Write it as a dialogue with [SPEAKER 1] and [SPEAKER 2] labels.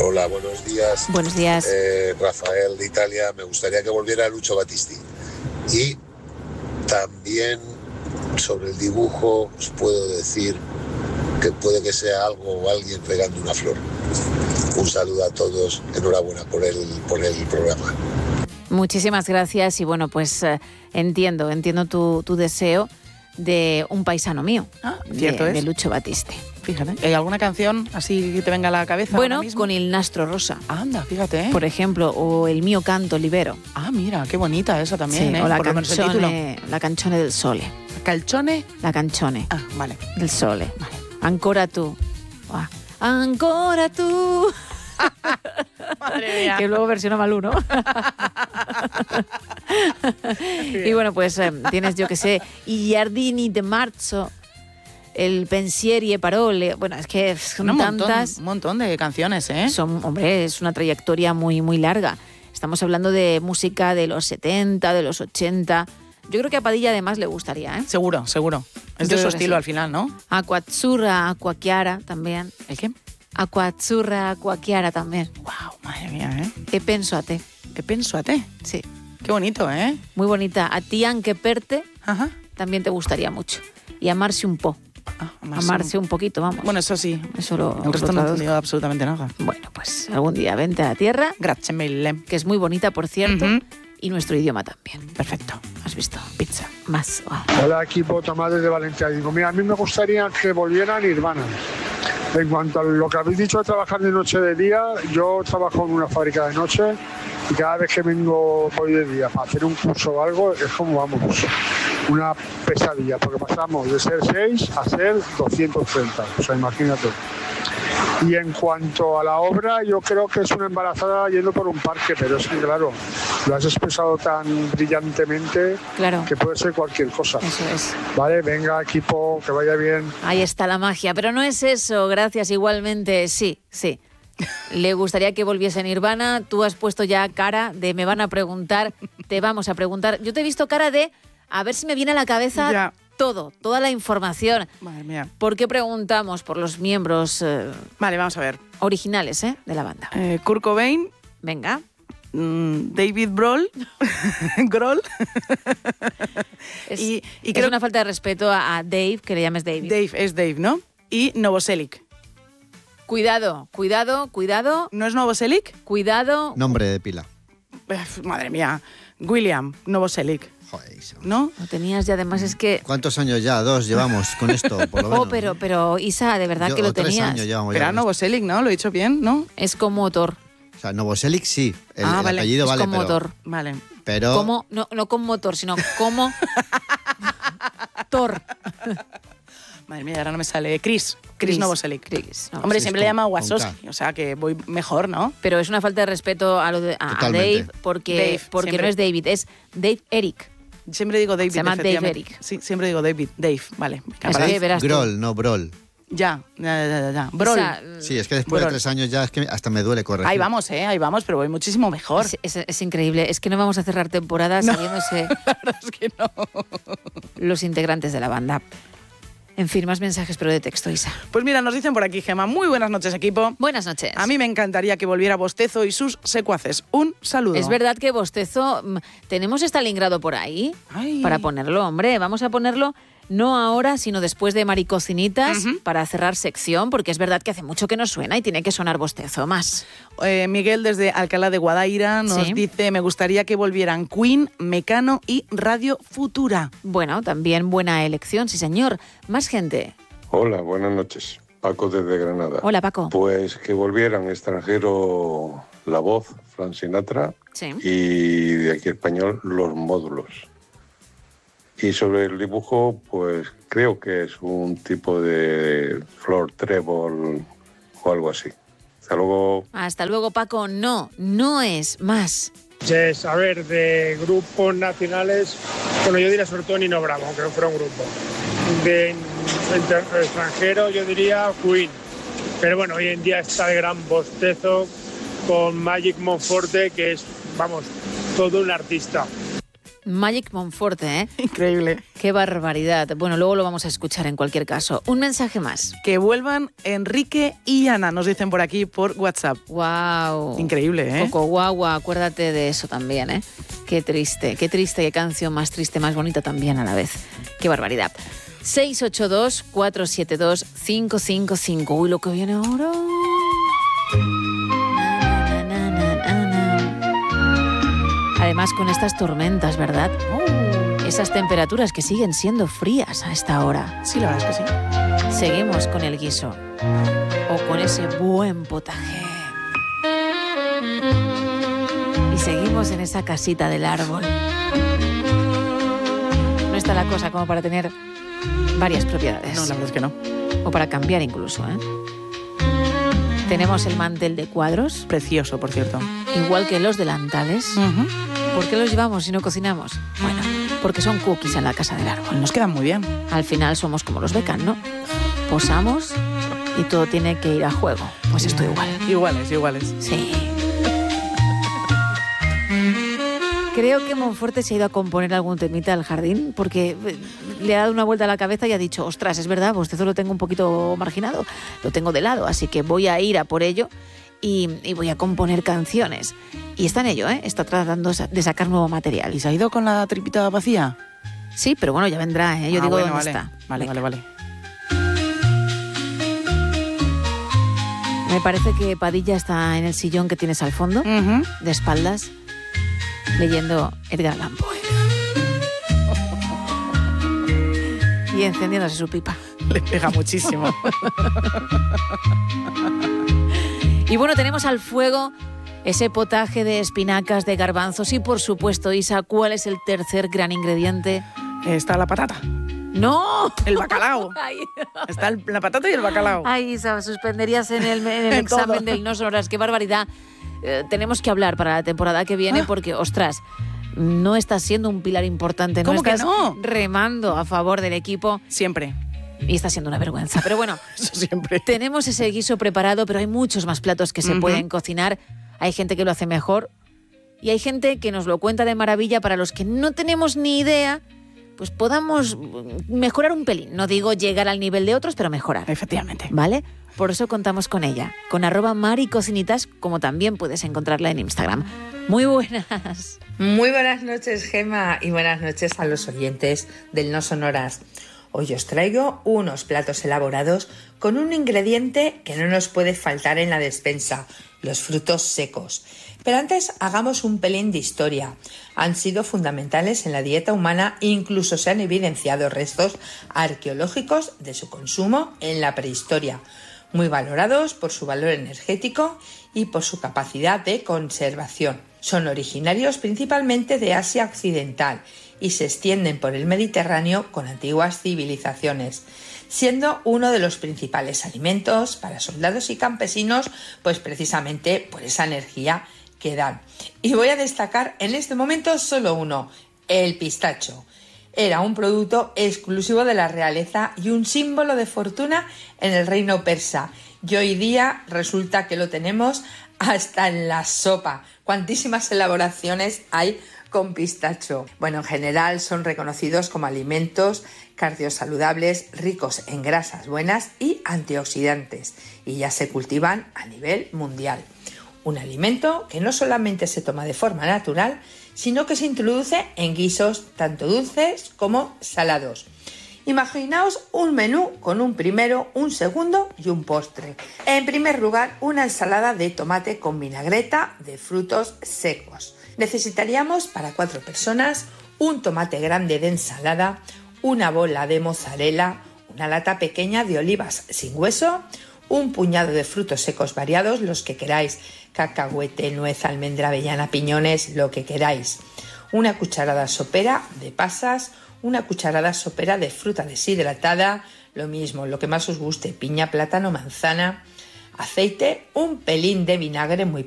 [SPEAKER 1] Hola, buenos días.
[SPEAKER 2] Buenos días.
[SPEAKER 1] Rafael de Italia. Me gustaría que volviera Lucio Battisti. Y también sobre el dibujo os puedo decir que puede que sea algo o alguien regando una flor. Un saludo a todos, enhorabuena por el programa.
[SPEAKER 2] Muchísimas gracias y bueno, pues entiendo tu deseo de un paisano mío, de Lucio Battisti.
[SPEAKER 3] Fíjate, ¿hay alguna canción así que te venga a la cabeza?
[SPEAKER 2] Bueno, con Il Nastro Rosa.
[SPEAKER 3] Anda, fíjate.
[SPEAKER 2] Por ejemplo, o El mio canto libero.
[SPEAKER 3] Ah, mira, qué bonita esa también,
[SPEAKER 2] sí, o la canzone del sole.
[SPEAKER 3] ¿Calcione?
[SPEAKER 2] La canzone.
[SPEAKER 3] Ah, vale.
[SPEAKER 2] Del sole. Vale. Ancora tu. Ancora tu.
[SPEAKER 3] Madre mía.
[SPEAKER 2] Que luego versiona Malú, ¿no? Y bueno, pues tienes, yo que sé, I giardini de marzo, El pensieri e parole. Bueno, es que son tantas.
[SPEAKER 3] Un montón de canciones, ¿eh?
[SPEAKER 2] Es una trayectoria muy, muy larga. Estamos hablando de música de los 70, de los 80. Yo creo que a Padilla además le gustaría, ¿eh?
[SPEAKER 3] Seguro. Es de su estilo al final, ¿no?
[SPEAKER 2] Acqua azzurra, acqua chiara también.
[SPEAKER 3] ¿El qué?
[SPEAKER 2] Acqua azzurra, acqua chiara también.
[SPEAKER 3] Wow, madre mía, ¿eh?
[SPEAKER 2] E penso a te.
[SPEAKER 3] E penso a te.
[SPEAKER 2] Sí.
[SPEAKER 3] Qué bonito, ¿eh?
[SPEAKER 2] Muy bonita. A ti anche per te.
[SPEAKER 3] Ajá.
[SPEAKER 2] También te gustaría mucho. Y amarse un po'. Amarse un poquito, vamos.
[SPEAKER 3] Bueno, eso sí.
[SPEAKER 2] El
[SPEAKER 3] resto no he entendido absolutamente nada.
[SPEAKER 2] Bueno, pues algún día vente a la tierra.
[SPEAKER 3] Grazie mille.
[SPEAKER 2] Que es muy bonita, por cierto. Uh-huh. Y nuestro idioma también.
[SPEAKER 3] Perfecto.
[SPEAKER 2] ¿Has visto? Pizza. Más. Wow.
[SPEAKER 4] Hola, equipo Tomás desde Valencia. Digo, mira, a mí me gustaría que volviera Nirvana. En cuanto a lo que habéis dicho de trabajar de noche de día, yo trabajo en una fábrica de noche y cada vez que vengo voy de día para hacer un curso o algo, es como, vamos, una pesadilla, porque pasamos de ser 6 a ser 230, o sea, imagínate. Y en cuanto a la obra, yo creo que es una embarazada yendo por un parque, pero es que, claro, lo has expresado tan brillantemente que puede ser cualquier cosa.
[SPEAKER 2] Eso es.
[SPEAKER 4] Vale, venga, equipo, que vaya bien.
[SPEAKER 2] Ahí está la magia, pero no es eso, gracias igualmente, sí. Le gustaría que volviese Nirvana, tú has puesto ya cara de me van a preguntar, te vamos a preguntar. Yo te he visto cara de a ver si me viene a la cabeza... Ya. Toda la información.
[SPEAKER 3] Madre mía.
[SPEAKER 2] ¿Por qué preguntamos por los miembros
[SPEAKER 3] vale, vamos a ver.
[SPEAKER 2] Originales de la banda?
[SPEAKER 3] Kurt Cobain.
[SPEAKER 2] Venga.
[SPEAKER 3] David Grohl.
[SPEAKER 2] y creo es una falta de respeto a Dave, que le llames David.
[SPEAKER 3] Dave es Dave, ¿no? Y Novoselic.
[SPEAKER 2] Cuidado.
[SPEAKER 3] ¿No es Novoselic?
[SPEAKER 2] Cuidado.
[SPEAKER 5] Nombre de pila.
[SPEAKER 3] Madre mía. William Novoselic.
[SPEAKER 5] Joder,
[SPEAKER 2] ¿No? Lo tenías y además es que...
[SPEAKER 5] ¿Cuántos años ya? 2 llevamos con esto, por lo menos.
[SPEAKER 2] Pero Isa, de verdad que lo tenías.
[SPEAKER 5] 3 años llevamos.
[SPEAKER 3] Pero era Novoselic, ¿no? Lo he dicho bien, ¿no?
[SPEAKER 2] Es como Thor.
[SPEAKER 5] O sea, Novoselic sí. El
[SPEAKER 3] vale.
[SPEAKER 5] apellido
[SPEAKER 2] es
[SPEAKER 5] vale,
[SPEAKER 2] como
[SPEAKER 5] pero...
[SPEAKER 2] Thor.
[SPEAKER 3] Vale.
[SPEAKER 5] Pero...
[SPEAKER 2] Como, no con motor, sino como... Thor.
[SPEAKER 3] Madre mía, ahora no me sale. Chris Novoselic. Hombre, siempre le llama Wazowski, o sea que voy mejor, ¿no?
[SPEAKER 2] Pero es una falta de respeto a Dave, porque no es David, es Dave Eric.
[SPEAKER 3] Siempre digo David.
[SPEAKER 2] Se llama Dave Eric.
[SPEAKER 3] Sí, siempre digo Dave, vale.
[SPEAKER 2] Es que verás
[SPEAKER 5] Grohl, no Brohl.
[SPEAKER 3] Ya. Brohl.
[SPEAKER 5] Sí, es que después de 3 años ya es que hasta me duele corregir.
[SPEAKER 3] Ahí vamos, pero voy muchísimo mejor.
[SPEAKER 2] Es increíble, es que no vamos a cerrar temporada sabiéndose
[SPEAKER 3] la verdad es que no.
[SPEAKER 2] Los integrantes de la banda. En fin, más mensajes, pero de texto, Isa.
[SPEAKER 3] Pues mira, nos dicen por aquí, Gemma, muy buenas noches, equipo.
[SPEAKER 2] Buenas noches.
[SPEAKER 3] A mí me encantaría que volviera Bostezo y sus secuaces. Un saludo.
[SPEAKER 2] Es verdad que Bostezo, tenemos Stalingrado por ahí.
[SPEAKER 3] Ay.
[SPEAKER 2] Para ponerlo, hombre, vamos a ponerlo no ahora, sino después de Maricocinitas, para cerrar sección, porque es verdad que hace mucho que no suena y tiene que sonar Bostezo más.
[SPEAKER 3] Miguel desde Alcalá de Guadaira nos dice, me gustaría que volvieran Queen, Mecano y Radio Futura.
[SPEAKER 2] Bueno, también buena elección, sí señor. Más gente.
[SPEAKER 6] Hola, buenas noches. Paco desde Granada.
[SPEAKER 2] Hola, Paco.
[SPEAKER 6] Pues que volvieran extranjero La Voz, Frank Sinatra, y de aquí español Los Módulos. Y sobre el dibujo, pues creo que es un tipo de flor trébol o algo así. Hasta luego.
[SPEAKER 2] Hasta luego, Paco. No es más.
[SPEAKER 4] A ver, de grupos nacionales, bueno, yo diría sobre todo Nino Bravo, aunque no fuera un grupo. De extranjero yo diría Queen. Pero bueno, hoy en día está el gran Bostezo con Magic Monforte, que es, vamos, todo un artista.
[SPEAKER 2] Magic Monforte,
[SPEAKER 3] Increíble.
[SPEAKER 2] Qué barbaridad. Bueno, luego lo vamos a escuchar en cualquier caso. Un mensaje más.
[SPEAKER 3] Que vuelvan Enrique y Ana, nos dicen por aquí por WhatsApp.
[SPEAKER 2] Wow.
[SPEAKER 3] Increíble, ¿eh?
[SPEAKER 2] Coco Guagua, acuérdate de eso también, ¿eh? Qué triste, qué canción más triste, más bonita también a la vez. Qué barbaridad. 682-472-555. Uy, lo que viene ahora. Además, con estas tormentas, ¿verdad? Esas temperaturas que siguen siendo frías a esta hora.
[SPEAKER 3] Sí, la verdad es que sí.
[SPEAKER 2] Seguimos con el guiso. O con ese buen potaje. Y seguimos en esa casita del árbol. No está la cosa como para tener varias propiedades.
[SPEAKER 3] No, la verdad es que no.
[SPEAKER 2] O para cambiar incluso, ¿eh? Tenemos el mantel de cuadros.
[SPEAKER 3] Precioso, por cierto.
[SPEAKER 2] Igual que los delantales. ¿Por qué los llevamos si no cocinamos? Bueno, porque son cookies en la casa del árbol.
[SPEAKER 3] Nos quedan muy bien.
[SPEAKER 2] Al final somos como los Beckham, ¿no? Posamos y todo tiene que ir a juego. Pues esto igual.
[SPEAKER 3] Iguales.
[SPEAKER 2] Sí. Creo que Monforte se ha ido a componer algún temita al jardín porque le ha dado una vuelta a la cabeza y ha dicho, ostras, es verdad, pues esto lo tengo un poquito marginado, lo tengo de lado, así que voy a ir a por ello y voy a componer canciones. Y está en ello, ¿eh? Está tratando de sacar nuevo material.
[SPEAKER 3] ¿Y se ha ido con la tripita vacía?
[SPEAKER 2] Sí, pero bueno, ya vendrá, ¿eh? Yo digo,
[SPEAKER 3] bueno,
[SPEAKER 2] ¿dónde
[SPEAKER 3] vale.
[SPEAKER 2] está?
[SPEAKER 3] Vale.
[SPEAKER 2] Me parece que Padilla está en el sillón que tienes al fondo, de espaldas, leyendo Edgar Allan Poe. Y encendiéndose su pipa.
[SPEAKER 3] Le pega muchísimo.
[SPEAKER 2] Y bueno, tenemos al fuego ese potaje de espinacas, de garbanzos y, por supuesto, Isa, ¿cuál es el tercer gran ingrediente?
[SPEAKER 3] Está la patata.
[SPEAKER 2] ¡No!
[SPEAKER 3] El bacalao. Está la patata y el bacalao.
[SPEAKER 2] Ay, Isa, suspenderías en el examen del No Sonoras. ¡Qué barbaridad! Tenemos que hablar para la temporada que viene porque, ostras, no estás siendo un pilar importante.
[SPEAKER 3] ¿Cómo
[SPEAKER 2] estás
[SPEAKER 3] que no?
[SPEAKER 2] remando a favor del equipo.
[SPEAKER 3] Siempre.
[SPEAKER 2] Y está siendo una vergüenza. Pero bueno,
[SPEAKER 3] eso siempre.
[SPEAKER 2] Tenemos ese guiso preparado, pero hay muchos más platos que se pueden cocinar. Hay gente que lo hace mejor y hay gente que nos lo cuenta de maravilla. Para los que no tenemos ni idea, pues podamos mejorar un pelín. No digo llegar al nivel de otros, pero mejorar.
[SPEAKER 3] Efectivamente.
[SPEAKER 2] ¿Vale? Por eso contamos con ella, con @maricocinitas, como también puedes encontrarla en Instagram. Muy buenas.
[SPEAKER 7] Muy buenas noches, Gema, y buenas noches a los oyentes del No Sonoras. Hoy os traigo unos platos elaborados con un ingrediente que no nos puede faltar en la despensa, los frutos secos. Pero antes hagamos un pelín de historia. Han sido fundamentales en la dieta humana e incluso se han evidenciado restos arqueológicos de su consumo en la prehistoria, muy valorados por su valor energético y por su capacidad de conservación. Son originarios principalmente de Asia Occidental y se extienden por el Mediterráneo con antiguas civilizaciones, siendo uno de los principales alimentos para soldados y campesinos, pues precisamente por esa energía que dan. Y voy a destacar en este momento solo uno, el pistacho. Era un producto exclusivo de la realeza y un símbolo de fortuna en el reino persa. Y hoy día resulta que lo tenemos hasta en la sopa. ¿Cuantísimas elaboraciones hay con pistacho? Bueno, en general son reconocidos como alimentos cardiosaludables, ricos en grasas buenas y antioxidantes, y ya se cultivan a nivel mundial. Un alimento que no solamente se toma de forma natural, sino que se introduce en guisos tanto dulces como salados. Imaginaos un menú con un primero, un segundo y un postre. En primer lugar, una ensalada de tomate con vinagreta de frutos secos. Necesitaríamos para 4 personas un tomate grande de ensalada, una bola de mozzarella, una lata pequeña de olivas sin hueso, un puñado de frutos secos variados, los que queráis, cacahuete, nuez, almendra, avellana, piñones, lo que queráis, una cucharada sopera de pasas, una cucharada sopera de fruta deshidratada, lo mismo, lo que más os guste, piña, plátano, manzana, aceite, un pelín de vinagre muy